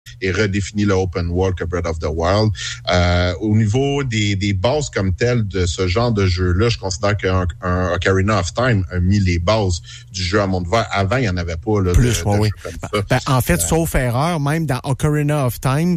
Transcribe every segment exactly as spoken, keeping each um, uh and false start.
et redéfini le open world que Breath of the Wild. Euh, au niveau des, des bases comme telles de ce genre de jeu-là, je considère qu'un un Ocarina of Time a mis les bases du jeu à monde ouvert. Avant, il n'y en avait pas. Là, Plus, de, ouais, de oui. ben, ben, en fait, euh, sauf erreur, même dans Ocarina of Time,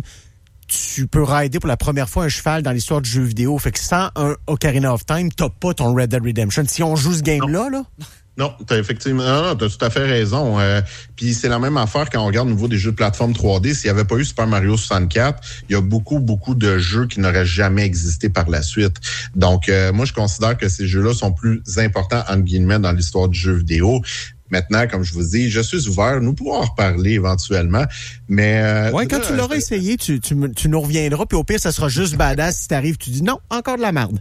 tu peux rider pour la première fois un cheval dans l'histoire du jeu vidéo. Fait que sans un Ocarina of Time, t'as pas ton Red Dead Redemption. Si on joue ce game-là, là... Non, t'as effectivement, non, non, t'as tout à fait raison. Euh, Puis c'est la même affaire quand on regarde au niveau des jeux de plateforme trois D. S'il n'y avait pas eu Super Mario soixante-quatre, il y a beaucoup, beaucoup de jeux qui n'auraient jamais existé par la suite. Donc, euh, moi, je considère que ces jeux-là sont plus importants, entre guillemets, dans l'histoire du jeu vidéo. Maintenant, comme je vous dis, je suis ouvert. Nous pourrons en reparler éventuellement. Mais euh, ouais, quand là, tu l'auras essayé, tu, tu, tu nous reviendras. Puis au pire, ça sera juste badass si t'arrives, tu dis non, encore de la merde.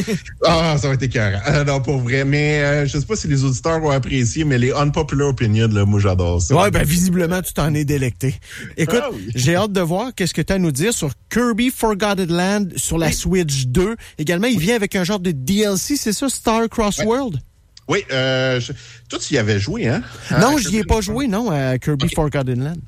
Ah, ça va être écœurant. Euh, non, pour vrai. Mais euh, je sais pas si les auditeurs vont apprécier, mais les unpopular opinions, là, moi, j'adore ça. Ouais, ben visiblement, tu t'en es délecté. Écoute, ah, oui. J'ai hâte de voir qu'est-ce que tu as à nous dire sur Kirby Forgotten Land sur la oui. Switch deux. Également, il vient avec un genre de D L C, c'est ça, Star Cross ouais. World? Oui, euh, je... toi, tu y avais joué, hein? Non, je n'y ai pas joué, non, à Kirby okay. Forgotten Land.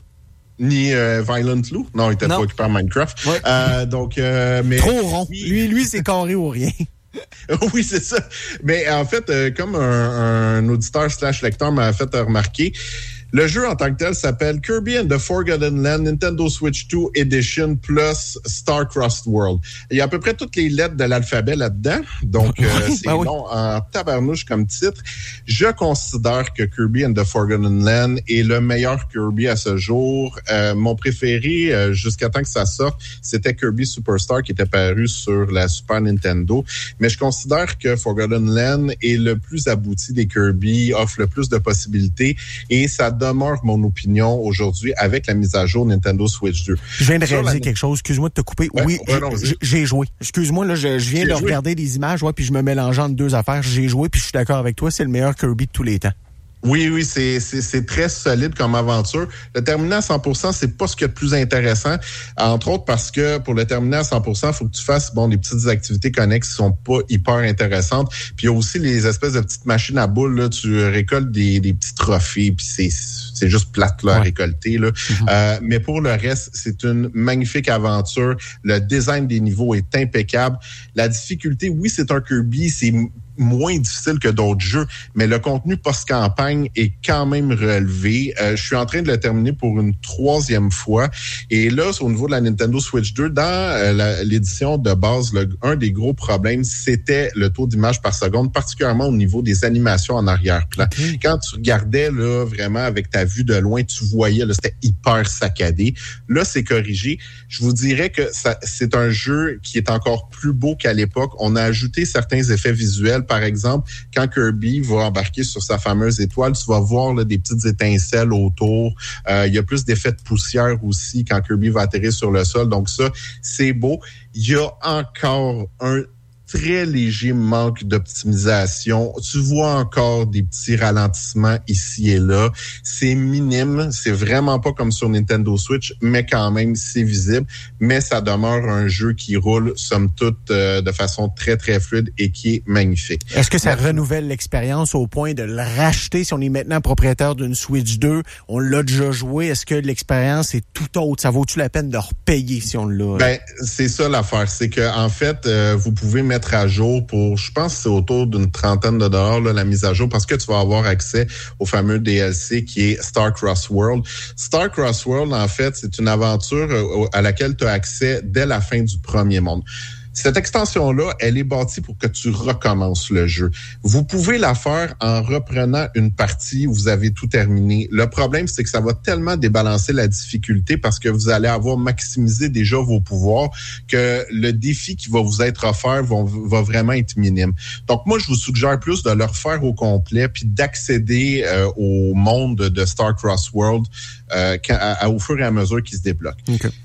Ni euh, Violent Lou? Non, il était pas occupé par Minecraft. Ouais. Euh, donc, euh, mais... Trop rond. Lui, lui, c'est carré ou rien. Oui, c'est ça. Mais en fait, euh, comme un, un auditeur slash lecteur m'a fait remarquer, le jeu en tant que tel s'appelle Kirby and the Forgotten Land Nintendo Switch deux Edition plus Star Crossed World. Il y a à peu près toutes les lettres de l'alphabet là-dedans, donc euh, oui, c'est ben oui. long en tabarnouche comme titre. Je considère que Kirby and the Forgotten Land est le meilleur Kirby à ce jour. Euh, mon préféré, euh, jusqu'à temps que ça sorte, c'était Kirby Superstar qui était paru sur la Super Nintendo. Mais je considère que Forgotten Land est le plus abouti des Kirby, offre le plus de possibilités et ça demeure mon opinion aujourd'hui avec la mise à jour Nintendo Switch deux. Je viens de réaliser la... quelque chose. Excuse-moi de te couper. Ouais, oui, ouais, non, j'ai, j'ai joué. Excuse-moi, là, je, je viens j'ai de joué. regarder des images, ouais, puis je me mélange entre deux affaires. J'ai joué, puis je suis d'accord avec toi, c'est le meilleur Kirby de tous les temps. Oui, oui, c'est, c'est, c'est très solide comme aventure. Le terminer à cent pour cent, c'est pas ce qu'il y a de plus intéressant. Entre autres parce que pour le terminer à cent pour cent, il faut que tu fasses bon des petites activités connexes qui sont pas hyper intéressantes. Puis il y a aussi les espèces de petites machines à boules, là, tu récoltes des, des petits trophées, puis c'est, c'est juste plate là, ouais. à récolter. Là. Mm-hmm. Euh, mais pour le reste, c'est une magnifique aventure. Le design des niveaux est impeccable. La difficulté, oui, c'est un Kirby, c'est moins difficile que d'autres jeux, mais le contenu post-campagne est quand même relevé. Euh, je suis en train de le terminer pour une troisième fois. Et là, au niveau de la Nintendo Switch deux, dans euh, la, l'édition de base, le, un des gros problèmes, c'était le taux d'image par seconde, particulièrement au niveau des animations en arrière-plan. Okay. Quand tu regardais là vraiment avec ta vue de loin, tu voyais, là, c'était hyper saccadé. Là, c'est corrigé. Je vous dirais que ça, c'est un jeu qui est encore plus beau qu'à l'époque. On a ajouté certains effets visuels. Par exemple, quand Kirby va embarquer sur sa fameuse étoile, tu vas voir là, des petites étincelles autour. Euh, il y a plus d'effets de poussière aussi quand Kirby va atterrir sur le sol. Donc ça, c'est beau. Il y a encore un très léger manque d'optimisation. Tu vois encore des petits ralentissements ici et là. C'est minime. C'est vraiment pas comme sur Nintendo Switch, mais quand même, c'est visible. Mais ça demeure un jeu qui roule, somme toute, euh, de façon très, très fluide et qui est magnifique. Est-ce que ça renouvelle l'expérience au point de le racheter si on est maintenant propriétaire d'une Switch deux? On l'a déjà joué. Est-ce que l'expérience est tout autre? Ça vaut-tu la peine de repayer si on l'a? Ben, c'est ça l'affaire. C'est que, en fait, euh, vous pouvez mettre à jour pour, je pense que c'est autour d'une trentaine de dollars, là, la mise à jour, parce que tu vas avoir accès au fameux D L C qui est Star Cross World. Star Cross World, en fait, c'est une aventure à laquelle tu as accès dès la fin du premier monde. Cette extension-là, elle est bâtie pour que tu recommences le jeu. Vous pouvez la faire en reprenant une partie où vous avez tout terminé. Le problème, c'est que ça va tellement débalancer la difficulté parce que vous allez avoir maximisé déjà vos pouvoirs que le défi qui va vous être offert va, va vraiment être minime. Donc, moi, je vous suggère plus de le refaire au complet puis d'accéder euh, au monde de Star Cross World euh, à, à, au fur et à mesure qu'il se débloque. Okay.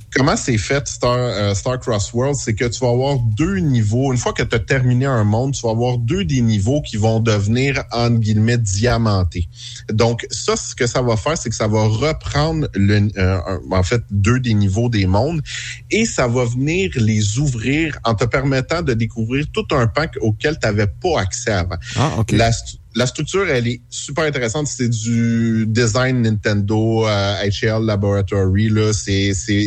Comment c'est fait Star, euh, Star Cross World, c'est que tu vas avoir deux niveaux. Une fois que tu as terminé un monde, tu vas avoir deux des niveaux qui vont devenir, entre guillemets, diamantés. Donc, ça, ce que ça va faire, c'est que ça va reprendre le, euh, en fait, deux des niveaux des mondes et ça va venir les ouvrir en te permettant de découvrir tout un pan auquel tu n'avais pas accès avant. Ah, OK. La, La structure, elle est super intéressante. C'est du design Nintendo, euh, H L Laboratory. Là, c'est, c'est